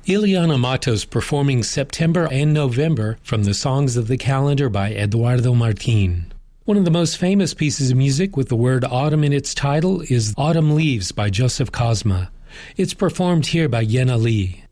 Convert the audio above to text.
Ileana Matos performing September and November from the Songs of the Calendar by Eduardo Martín. One of the most famous pieces of music with the word autumn in its title is Autumn Leaves by Joseph Cosma. It's performed here by Yena Lee.